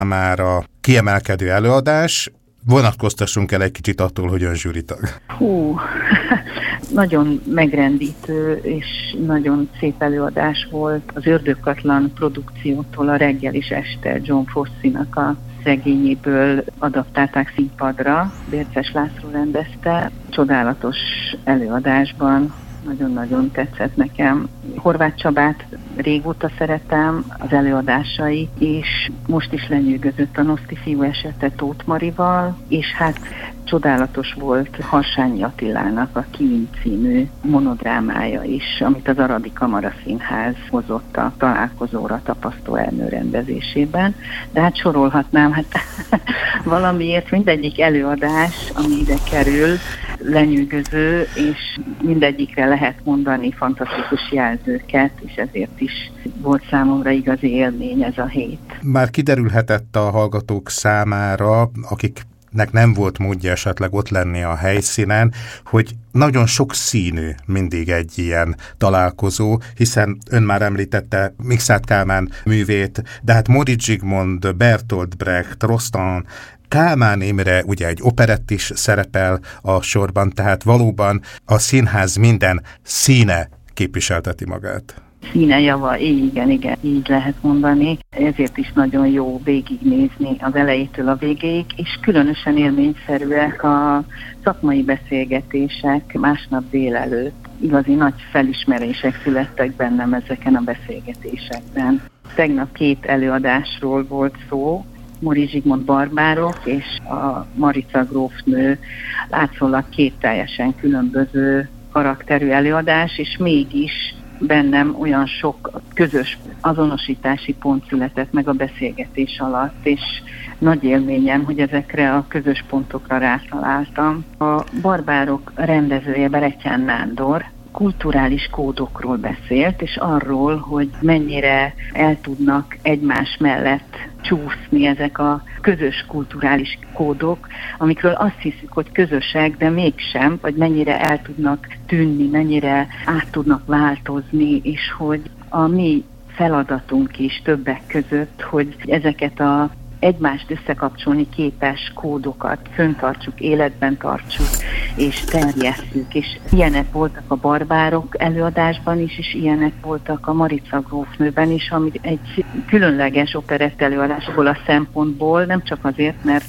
számára kiemelkedő előadás. Vonatkoztassunk el egy kicsit attól, hogy ön zsűritag. Nagyon megrendítő és nagyon szép előadás volt. Az Ördögkatlan produkciótól a Reggel és este John Fosse-nak a regényéből adaptálták színpadra. Bérces László rendezte. Csodálatos előadásban. Nagyon-nagyon tetszett nekem. Horváth Csabát régóta szeretem, az előadásai, és most is lenyűgözött a Noszti fiú esete Tóth Marival, és hát csodálatos volt Harsányi Attilának a Kiin című monodrámája is, amit az Aradi Kamaraszínház hozott a találkozóra Tapasztó Ernő rendezésében. De hát sorolhatnám, valamiért mindegyik előadás, ami ide kerül, lenyűgöző, és mindegyikre lehet mondani fantasztikus jelzőket, és ezért is volt számomra igazi élmény ez a hét. Már kiderülhetett a hallgatók számára, akiknek nem volt módja esetleg ott lenni a helyszínen, hogy nagyon sok színű mindig egy ilyen találkozó, hiszen ön már említette Mikszáth Kálmán művét, de hát Móricz Zsigmond, Bertolt Brecht, Rostand, Kálmán Imre, ugye egy operett is szerepel a sorban, tehát valóban a színház minden színe képviselteti magát. Színe java, igen, így lehet mondani. Ezért is nagyon jó végignézni az elejétől a végéig, és különösen élményszerűek a szakmai beszélgetések másnap délelőtt. Igazi nagy felismerések születtek bennem ezeken a beszélgetésekben. Tegnap 2 előadásról volt szó, Móricz Zsigmond Barbárok és a Marica grófnő, látszólag 2 teljesen különböző karakterű előadás, és mégis bennem olyan sok közös azonosítási pont született meg a beszélgetés alatt, és nagy élményem, hogy ezekre a közös pontokra rátaláltam. A Barbárok rendezője Berettyán Nándor kulturális kódokról beszélt, és arról, hogy mennyire el tudnak egymás mellett csúszni ezek a közös kulturális kódok, amikről azt hiszük, hogy közösek, de mégsem, vagy mennyire el tudnak tűnni, mennyire át tudnak változni, és hogy a mi feladatunk is többek között, hogy ezeket a egymást összekapcsolni képes kódokat föntartsuk, életben tartsuk, és terjesszük. És ilyenek voltak a Barbárok előadásban is, és ilyenek voltak a Marica grófnőben is, ami egy különleges operett előadásból a szempontból, nem csak azért, mert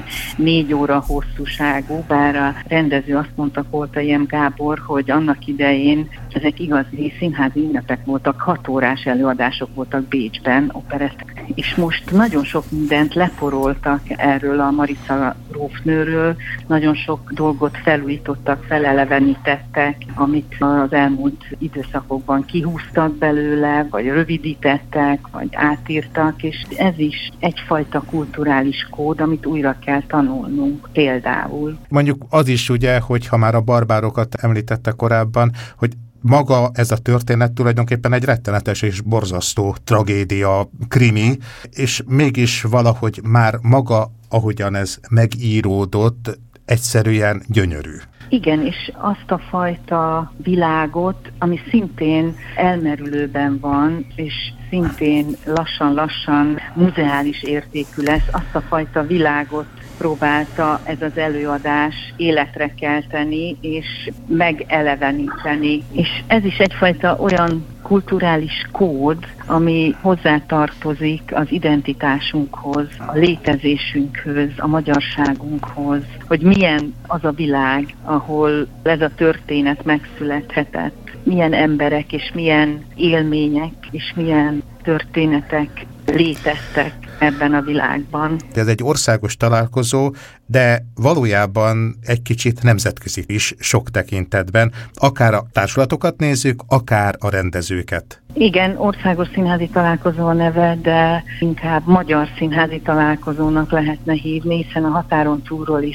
4 óra hosszúságú, bár a rendező azt mondta, Koltai M. Gábor, hogy annak idején ezek igazi színházi ünnepek voltak, 6 órás előadások voltak Bécsben, operettek. És most nagyon sok mindent leporoltak erről a Marica grófnőről, nagyon sok dolgot felújítottak, felelevenítettek, amit az elmúlt időszakokban kihúztak belőle, vagy rövidítettek, vagy átírtak, és ez is egyfajta kulturális kód, amit újra kell tanulnunk például. Mondjuk az is ugye, hogy ha már a Barbárokat említette korábban, hogy maga ez a történet tulajdonképpen egy rettenetes és borzasztó tragédia, krimi, és mégis valahogy már maga, ahogyan ez megíródott, egyszerűen gyönyörű. Igen, és azt a fajta világot, ami szintén elmerülőben van, és szintén lassan-lassan muzeális értékű lesz, azt a fajta világot próbálta ez az előadás életre kelteni és megeleveníteni. És ez is egyfajta olyan kulturális kód, ami hozzátartozik az identitásunkhoz, a létezésünkhöz, a magyarságunkhoz, hogy milyen az a világ, ahol ez a történet megszülethetett, milyen emberek és milyen élmények és milyen történetek léteztek ebben a világban. Ez egy országos találkozó, de valójában egy kicsit nemzetközi is sok tekintetben. Akár a társulatokat nézzük, akár a rendezőket. Igen, országos színházi találkozó a neve, de inkább magyar színházi találkozónak lehetne hívni, hiszen a határon túlról is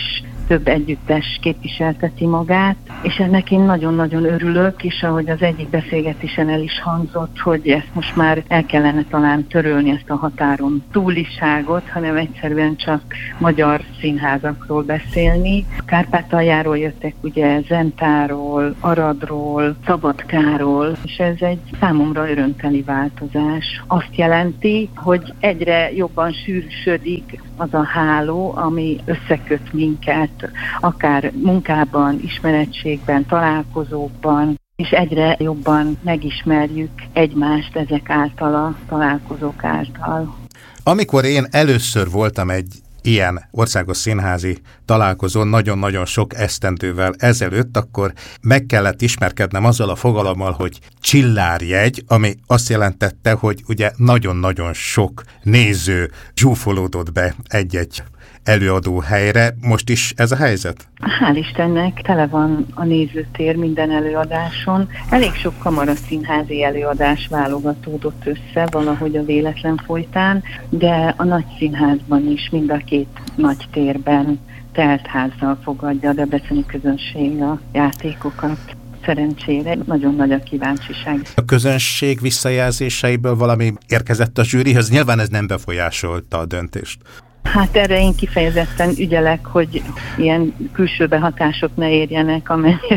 több együttes képviselteti magát, és ennek én nagyon-nagyon örülök, és ahogy az egyik beszélgetésen el is hangzott, hogy ezt most már el kellene talán törölni, ezt a határon túliságot, hanem egyszerűen csak magyar színházakról beszélni. Kárpátaljáról jöttek ugye Zentáról, Aradról, Szabadkáról, és ez egy számomra örömteli változás. Azt jelenti, hogy egyre jobban sűrűsödik az a háló, ami összeköt minket, akár munkában, ismerettségben, találkozókban, és egyre jobban megismerjük egymást ezek által, a találkozók által. Amikor én először voltam egy ilyen országos színházi találkozón nagyon-nagyon sok esztendővel ezelőtt, akkor meg kellett ismerkednem azzal a fogalommal, hogy csillárjegy, ami azt jelentette, hogy ugye nagyon-nagyon sok néző zsúfolódott be egy-egy előadó helyre. Most is ez a helyzet? Hál' Istennek tele van a nézőtér minden előadáson. Elég sok kamaraszínházi előadás válogatódott össze valahogy a véletlen folytán, de a nagy színházban is, mind a két nagy térben teltházzal fogadja a debreceni közönség a játékokat. Szerencsére nagyon nagy a kíváncsiság. A közönség visszajelzéseiből valami érkezett a zsűrihez? Nyilván ez nem befolyásolta a döntést. Hát erre én kifejezetten ügyelek, hogy ilyen külső behatások ne érjenek,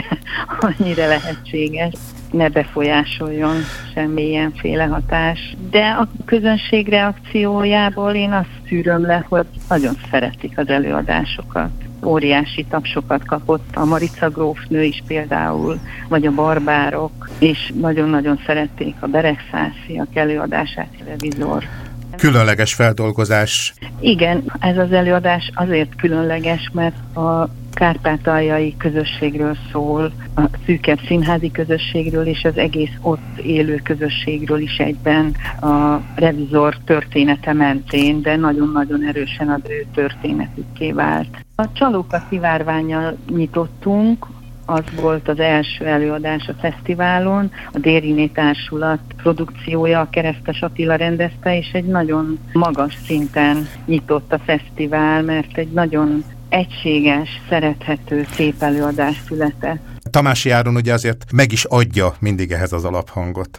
annyira lehetséges. Ne befolyásoljon semmilyenféle hatás. De a közönség reakciójából én azt szűröm le, hogy nagyon szeretik az előadásokat. Óriási tapsokat kapott a Marica grófnő is például, vagy a Barbárok, és nagyon-nagyon szerették a Beregszásziak előadását, a Revizor. Különleges feldolgozás. Igen, ez az előadás azért különleges, mert a kárpátaljai közösségről szól, a szűkebb színházi közösségről és az egész ott élő közösségről is egyben a Revizor története mentén, de nagyon-nagyon erősen az ő történetükké vált. A Csalóka szivárvánnyal nyitottunk, az volt az első előadás a fesztiválon, a Dériné Társulat produkciója, a Keresztes Attila rendezte, és egy nagyon magas szinten nyitott a fesztivál, mert egy nagyon egységes, szerethető, szép előadás született. Tamási Áron ugye azért meg is adja mindig ehhez az alaphangot.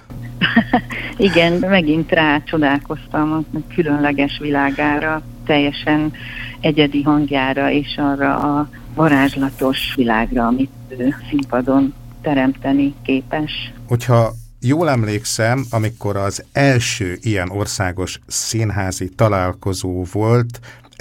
Igen, megint rácsodálkoztam a különleges világára, teljesen egyedi hangjára és arra a varázslatos világra, amit ő színpadon teremteni képes. Hogyha jól emlékszem, amikor az első ilyen országos színházi találkozó volt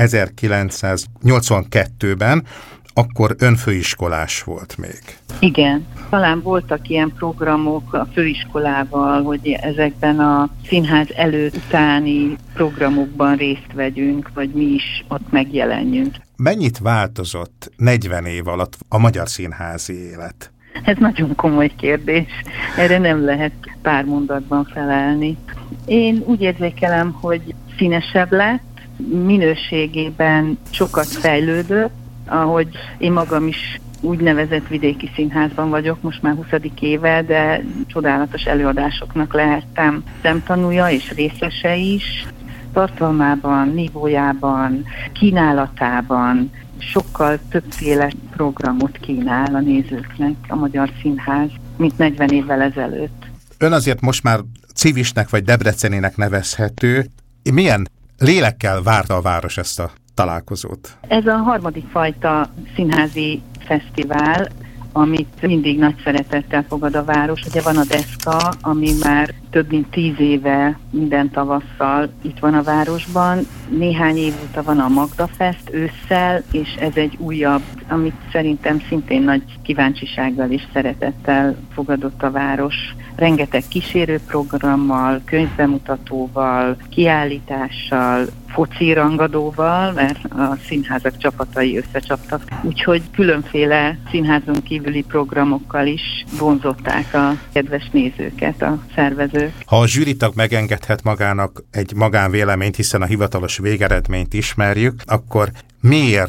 1982-ben, akkor ön főiskolás volt még. Igen, talán voltak ilyen programok a főiskolával, hogy ezekben a színház előtt-utáni programokban részt vegyünk, vagy mi is ott megjelenjünk. Mennyit változott 40 év alatt a magyar színházi élet? Ez nagyon komoly kérdés. Erre nem lehet pár mondatban felelni. Én úgy érzékelem, hogy színesebb lett, minőségében sokat fejlődött, ahogy én magam is úgynevezett vidéki színházban vagyok, most már 20. éve, de csodálatos előadásoknak lehettem szemtanúja és részese is. Tartalmában, nívójában, kínálatában sokkal többféle programot kínál a nézőknek a magyar színház, mint 40 évvel ezelőtt. Ön azért most már civisnek vagy debreceninek nevezhető. Milyen lélekkel várta a város ezt a találkozót? Ez a harmadik fajta színházi fesztivál, amit mindig nagy szeretettel fogad a város. Ugye van a Deszka, ami már több mint 10 éve minden tavasszal itt van a városban. Néhány év óta van a Magda Fest ősszel, és ez egy újabb, amit szerintem szintén nagy kíváncsisággal és szeretettel fogadott a város. Rengeteg kísérőprogrammal, könyvbemutatóval, kiállítással, foci rangadóval, mert a színházak csapatai összecsaptak. Úgyhogy különféle színházon kívüli programokkal is vonzották a kedves nézőket a szervezők. Ha a zsűritag megengedhet magának egy magánvéleményt, hiszen a hivatalos végeredményt ismerjük, akkor miért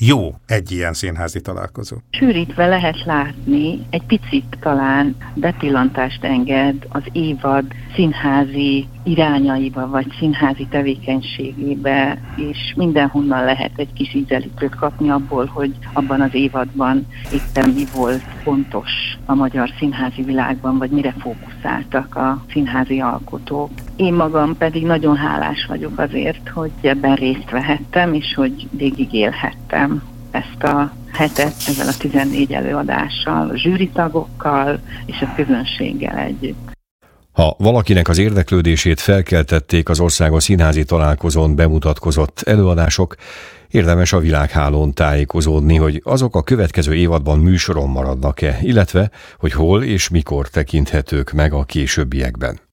jó egy ilyen színházi találkozó? Sűrítve lehet látni, egy picit talán bepillantást enged az évad színházi irányaiba, vagy színházi tevékenységébe, és mindenhonnan lehet egy kis ízelítőt kapni abból, hogy abban az évadban éppen mi volt fontos a magyar színházi világban, vagy mire fókuszáltak a színházi alkotók. Én magam pedig nagyon hálás vagyok azért, hogy ebben részt vehettem, és hogy végigélhettem ezt a hetet ezzel a 14 előadással, a zsűritagokkal és a közönséggel együtt. Ha valakinek az érdeklődését felkeltették az országos színházi találkozón bemutatkozott előadások, érdemes a világhálón tájékozódni, hogy azok a következő évadban műsoron maradnak-e, illetve hogy hol és mikor tekinthetők meg a későbbiekben.